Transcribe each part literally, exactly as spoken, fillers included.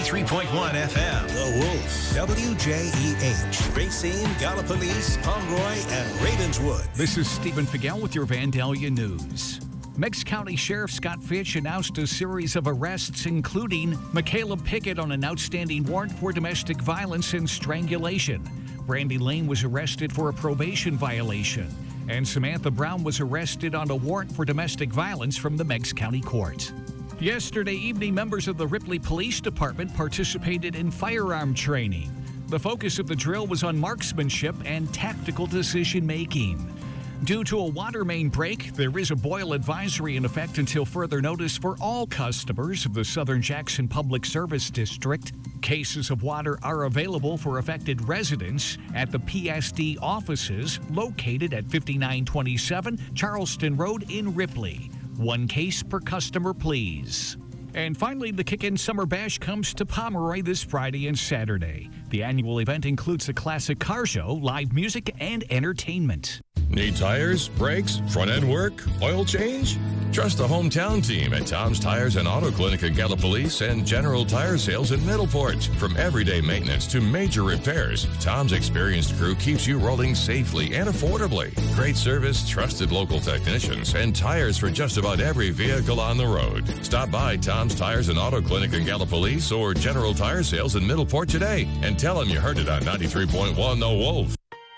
ninety-three point one F M. The Wolf. W J E H. Racine, Gallipolis, Pomeroy, and Ravenswood. This is Stephen Figel with your Vandalia News. Meigs County Sheriff Scott Fitch announced a series of arrests, including Michaela Pickett on an outstanding warrant for domestic violence and strangulation. Brandy Lane was arrested for a probation violation. And Samantha Brown was arrested on a warrant for domestic violence from the Meigs County Court. Yesterday evening, members of the Ripley Police Department participated in firearm training. The focus of the drill was on marksmanship and tactical decision-making. Due to a water main break, there is a boil advisory in effect until further notice for all customers of the Southern Jackson Public Service District. Cases of water are available for affected residents at the P S D offices located at fifty-nine twenty-seven Charleston Road in Ripley. One case per customer, please. And finally, the Kick-In Summer Bash comes to Pomeroy this Friday and Saturday. The annual event includes a classic car show, live music, and entertainment. Need tires, brakes, front-end work, oil change? Trust the hometown team at Tom's Tires and Auto Clinic in Gallipolis and General Tire Sales in Middleport. From everyday maintenance to major repairs, Tom's experienced crew keeps you rolling safely and affordably. Great service, trusted local technicians, and tires for just about every vehicle on the road. Stop by Tom's Tires and Auto Clinic in Gallipolis or General Tire Sales in Middleport today and tell them you heard it on ninety-three point one The Wolf.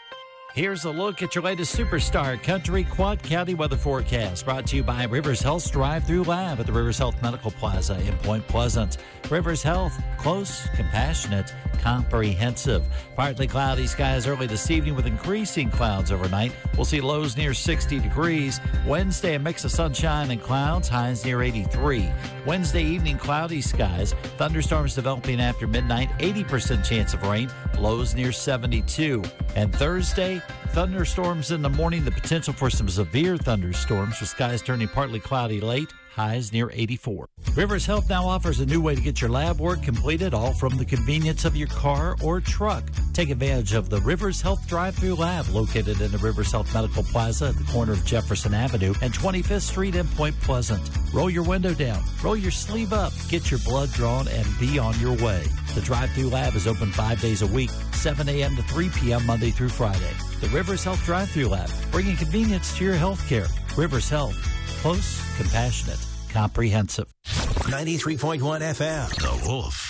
Here's a look at your latest Superstar Country Quad County weather forecast, brought to you by Rivers Health's Drive-Thru Lab at the Rivers Health Medical Plaza in Point Pleasant. Rivers Health, close, compassionate, comprehensive. Partly cloudy skies early this evening with increasing clouds overnight. We'll see lows near sixty degrees. Wednesday, a mix of sunshine and clouds, highs near eighty-three. Wednesday evening, cloudy skies. Thunderstorms developing after midnight, eighty percent chance of rain, lows near seventy-two. And Thursday, thunderstorms in the morning, the potential for some severe thunderstorms with skies turning partly cloudy late, highs near eighty-four. Rivers Health now offers a new way to get your lab work completed, all from the convenience of your car or truck. Take advantage of the Rivers Health Drive-Thru Lab located in the Rivers Health Medical Plaza at the corner of Jefferson Avenue and twenty-fifth Street in Point Pleasant. Roll your window down, roll your sleeve up, get your blood drawn, and be on your way. The Drive-Thru Lab is open five days a week, seven a.m. to three p.m. Monday through Friday. The Rivers Health Drive-Thru Lab, bringing convenience to your health care. Rivers Health, close, compassionate, comprehensive. ninety-three point one F M. The Wolf.